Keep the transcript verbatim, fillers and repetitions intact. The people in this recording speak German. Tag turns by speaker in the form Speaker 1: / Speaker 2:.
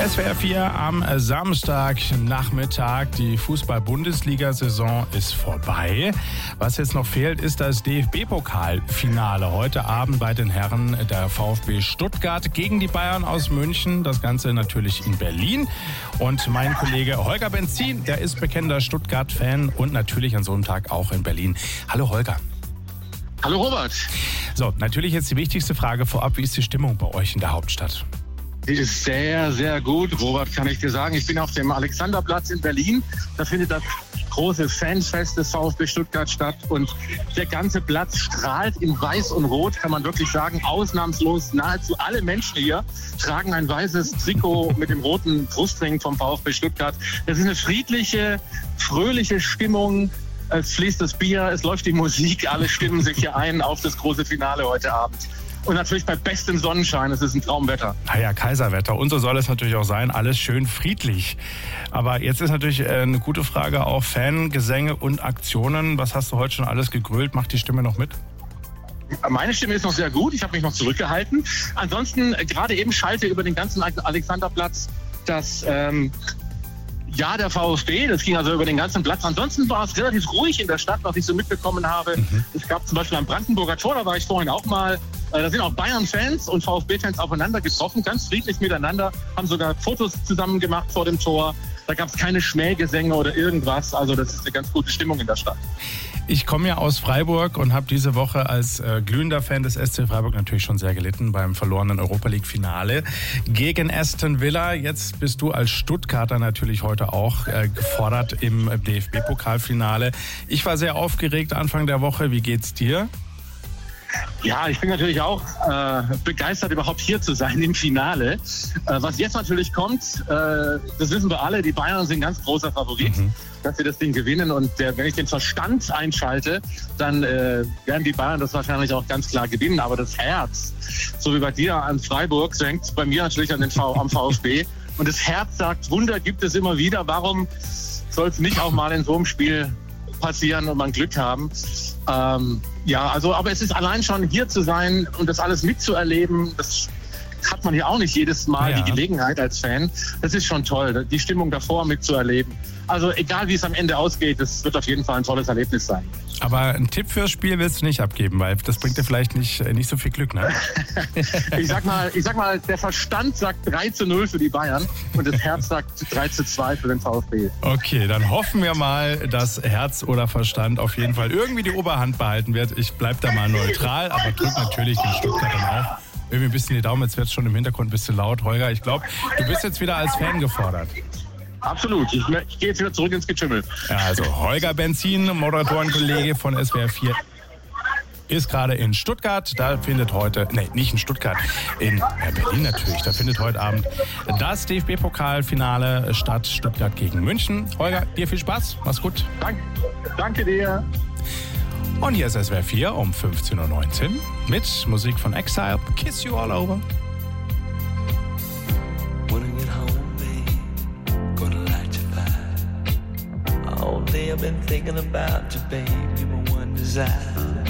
Speaker 1: S W R vier am Samstagnachmittag. Die Fußball-Bundesliga-Saison ist vorbei. Was jetzt noch fehlt, ist das D F B-Pokalfinale. Heute Abend bei den Herren der VfB Stuttgart gegen die Bayern aus München. Das Ganze natürlich in Berlin. Und mein Kollege Holger Benzin, der ist bekennender Stuttgart-Fan und natürlich an so einem Tag auch in Berlin. Hallo Holger.
Speaker 2: Hallo Robert.
Speaker 1: So, natürlich jetzt die wichtigste Frage vorab. Wie ist die Stimmung bei euch in der Hauptstadt?
Speaker 2: Die ist sehr, sehr gut, Robert, kann ich dir sagen. Ich bin auf dem Alexanderplatz in Berlin. Da findet das große Fansfest des VfB Stuttgart statt. Und der ganze Platz strahlt in Weiß und Rot, kann man wirklich sagen. Ausnahmslos nahezu alle Menschen hier tragen ein weißes Trikot mit dem roten Brustring vom VfB Stuttgart. Das ist eine friedliche, fröhliche Stimmung. Es fließt das Bier, es läuft die Musik. Alle stimmen sich hier ein auf das große Finale heute Abend. Und natürlich bei bestem Sonnenschein, es ist ein Traumwetter.
Speaker 1: Naja, Kaiserwetter. Und so soll es natürlich auch sein. Alles schön friedlich. Aber jetzt ist natürlich eine gute Frage auch Fangesänge und Aktionen. Was hast du heute schon alles gegrölt? Macht die Stimme noch mit?
Speaker 2: Meine Stimme ist noch sehr gut. Ich habe mich noch zurückgehalten. Ansonsten, gerade eben schallte über den ganzen Alexanderplatz das ähm, Ja der VfB. Das ging also über den ganzen Platz. Ansonsten war es relativ ruhig in der Stadt, was ich so mitbekommen habe. Mhm. Es gab zum Beispiel am Brandenburger Tor, da war ich vorhin auch mal. Da sind auch Bayern-Fans und VfB-Fans aufeinander getroffen, ganz friedlich miteinander, haben sogar Fotos zusammen gemacht vor dem Tor. Da gab es keine Schmähgesänge oder irgendwas. Also das ist eine ganz gute Stimmung in der Stadt.
Speaker 1: Ich komme ja aus Freiburg und habe diese Woche als äh, glühender Fan des S C Freiburg natürlich schon sehr gelitten beim verlorenen Europa-League-Finale gegen Aston Villa. Jetzt bist du als Stuttgarter natürlich heute auch äh, gefordert im D F B-Pokalfinale. Ich war sehr aufgeregt Anfang der Woche. Wie geht's dir?
Speaker 2: Ja, ich bin natürlich auch äh, begeistert, überhaupt hier zu sein im Finale. Äh, was jetzt natürlich kommt, äh, das wissen wir alle, die Bayern sind ein ganz großer Favorit, mhm. dass sie das Ding gewinnen. Und der, wenn ich den Verstand einschalte, dann äh, werden die Bayern das wahrscheinlich auch ganz klar gewinnen. Aber das Herz, so wie bei dir an Freiburg, so hängt es bei mir natürlich an den v- am VfB. Und das Herz sagt, Wunder gibt es immer wieder. Warum soll es nicht auch mal in so einem Spiel passieren und man Glück haben? Ähm, ja, also, aber es ist allein schon hier zu sein und das alles mitzuerleben, das hat man ja auch nicht jedes Mal ja. die Gelegenheit als Fan. Das ist schon toll, die Stimmung davor mitzuerleben. Also egal, wie es am Ende ausgeht, es wird auf jeden Fall ein tolles Erlebnis sein.
Speaker 1: Aber einen Tipp fürs Spiel willst du nicht abgeben, weil das bringt dir vielleicht nicht, nicht so viel Glück, ne?
Speaker 2: ich, sag mal, ich sag mal, der Verstand sagt drei zu null für die Bayern und das Herz sagt drei zu zwei für den VfB.
Speaker 1: Okay, dann hoffen wir mal, dass Herz oder Verstand auf jeden Fall irgendwie die Oberhand behalten wird. Ich bleib da mal neutral, aber drück natürlich den Stuttgartern auf. Irgendwie ein bisschen die Daumen, jetzt wird es schon im Hintergrund ein bisschen laut. Holger, ich glaube, du bist jetzt wieder als Fan gefordert.
Speaker 2: Absolut, ich, ich gehe jetzt wieder zurück ins Getümmel.
Speaker 1: Ja, also Holger Benzin, Moderatorenkollege von S W R vier, ist gerade in Stuttgart. Da findet heute, nee, nicht in Stuttgart, in ja, Berlin natürlich. Da findet heute Abend das D F B-Pokalfinale statt, Stuttgart gegen München. Holger, dir viel Spaß, mach's gut.
Speaker 2: Danke, danke dir.
Speaker 1: Und hier ist S W R vier um fünfzehn Uhr neunzehn mit Musik von Exile, Kiss You All Over.
Speaker 3: When I get home, babe, gonna light your fire. All day I've been thinking about you, babe, you're my one desire.